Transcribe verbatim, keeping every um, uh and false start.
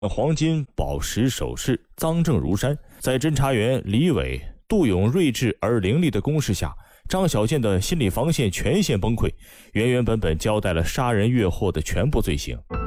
黄金、宝石首饰赃证如山。在侦查员李伟、杜勇睿智而凌厉的攻势下，张小建的心理防线全线崩溃，原原本本交代了杀人越货的全部罪行。